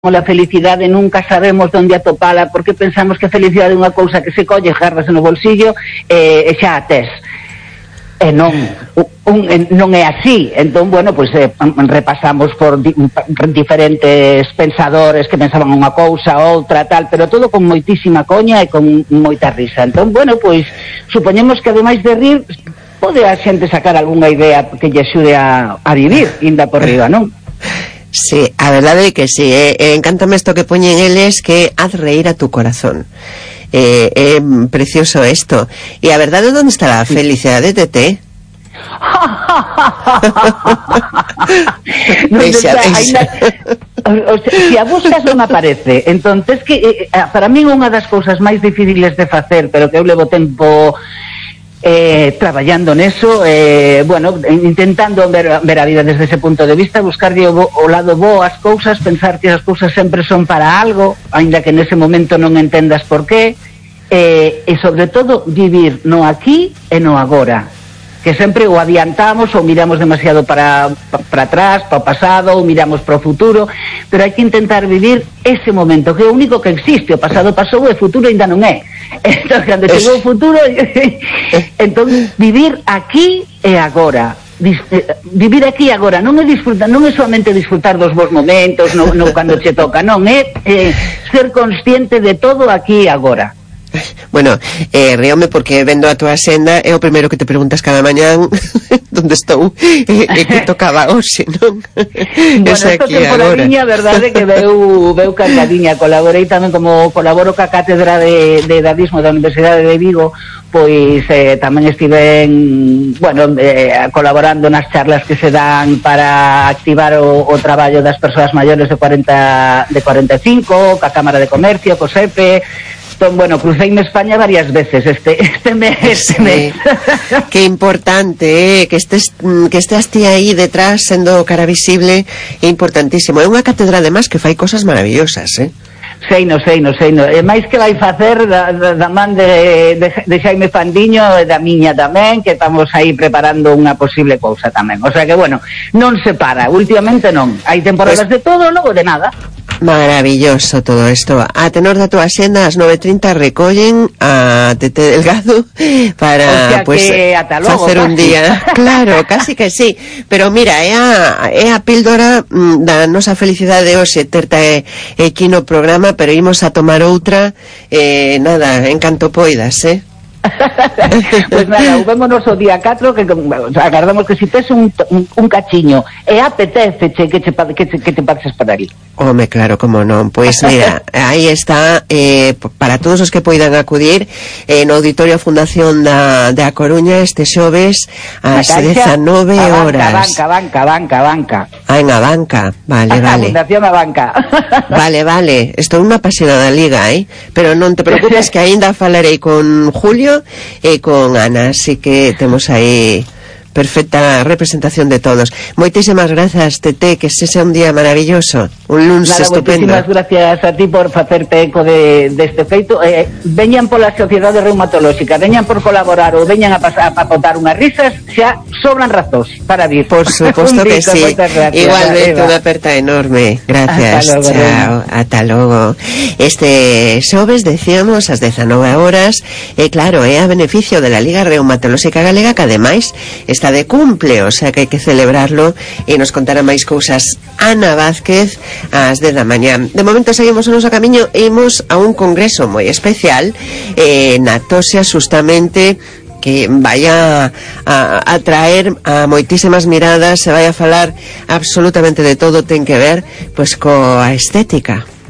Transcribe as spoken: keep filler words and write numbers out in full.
a felicidade nunca sabemos onde atopala, porque pensamos que a felicidade é unha cousa que se colle, gárrase no bolsillo e, e xa a tes. E non, un, non é así. Entón, bueno, pois pues, eh, repasamos por di, diferentes pensadores que pensaban unha cousa, outra, tal, pero todo con moitísima coña e con moita risa. Entón, bueno, pois pues, supoñemos que ademais de rir pode a xente sacar algunha idea que lle axude a, a vivir, inda por riba, non? Sí, a verdade é que sí, eh, eh, encántame isto que poñen eles, que haz reír a tu corazón. É eh, eh, precioso isto. E a verdade, onde está a felicidade, Tete? No, está, ainda, o, o, se a buscas non aparece. Entonces, que eh, para mí unha das cousas máis difíciles de facer, pero que eu levo tempo Eh, traballando neso, eh, bueno, intentando ver, ver a vida desde ese punto de vista, buscar o, o lado bo as cousas, pensar que as cousas sempre son para algo, aínda que nese momento non entendas por qué, eh, e sobre todo vivir no aquí e no agora, que sempre o adiantamos ou miramos demasiado para, para atrás, para o pasado, ou miramos para o futuro, pero hai que intentar vivir ese momento, que é o único que existe. O pasado pasou e o futuro ainda non é. Entón, cando chegou o futuro, entón, vivir aquí e agora. Dis, eh, vivir aquí e agora non é disfrutar, non é solamente disfrutar dos bons momentos, no, no cando che toca, non é eh, ser consciente de todo aquí e agora. Bueno, eh, ríome porque vendo a túa senda é o primeiro que te preguntas cada mañán onde estou e eh, que tocaba hoxe, non? Bueno, esta temporadiña, verdade, que veu, veu cargadiña. Colaborei tamén, como colaboro ca Cátedra de, de Dadismo da Universidade de Vigo, pois eh, tamén estive en, bueno, eh, colaborando nas charlas que se dan para activar o, o traballo das persoas maiores de cuarenta, de cuarenta e cinco, ca Cámara de Comercio, co S E P E. Entón, bueno, cruceime España varias veces este este mes, este sí. mes. Qué importante, eh, que estés que estés ti aí detrás sendo cara visible, é importantísimo. É unha catedral además que fai cosas maravillosas, eh? Sei, no sei, no sei, no. E máis que vai facer da, da, da man de, de, de Xaime Fandiño e da miña tamén, que estamos aí preparando unha posible cousa tamén. O sea que, bueno, non se para, últimamente non. Hai temporadas pues, de todo, logo de nada. Maravilloso todo isto. A tenor da túa xenda, ás nove e trinta recollen a Tete Delgado para, pues, logo, facer un día. Claro, casi que sí. Pero mira, é a, é a píldora da nosa felicidade hoxe terte aquí no programa, pero imos a tomar outra, eh, nada, en canto poidas, eh? Pues nada, vémonos o día catro, que o sea, agardamos que si tes un, un, un cachiño e apetece che, que, che, que, che, que te pases para ali. Home, claro, como non. Pois mira, aí está, eh, para todos os que poidan acudir eh, no Auditorio Fundación da, da Coruña este xoves ás dezanove horas. Banca, banca, banca, banca. Ah, en a banca, vale, a vale. Fundación a banca. Vale, vale, estou unha apasionada liga, eh? Pero non te preocupes que aínda falarei con Julio e con Ana, así que temos aí perfecta representación de todos. Moitísimas grazas, Tete, que se sea un día maravilloso, un lunes Nada, estupendo. Moitísimas gracias a ti por facerte eco de, deste feito. Eh, veñan pola Sociedade Reumatolóxica, veñan por colaborar ou veñan a pasar a botar unhas risas, xa sobran razóns para vir. Por suposto que sí. Igualmente, unha aperta enorme. Gracias. Hasta logo, chao. Ata logo. Este xoves, decíamos, ás dezanove horas, e claro, é a beneficio de la Liga Reumatolóxica Galega, que ademais está de cumple, o sea que hai que celebrarlo, e nos contará máis cousas Ana Vázquez ás dez da mañá. De momento seguimos o noso camiño e imos a un congreso moi especial eh, na Tosia, justamente, que vai a, a, a traer a moitísimas miradas, se vai a falar absolutamente de todo, ten que ver pois coa estética.